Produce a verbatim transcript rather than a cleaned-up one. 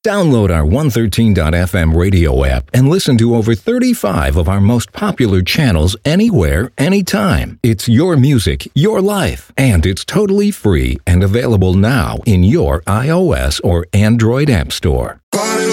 Download our one thirteen dot f m radio app and listen to over thirty-five of our most popular channels anywhere, anytime. It's your music, your life, and it's totally free and available now in your iOS or Android app store. Party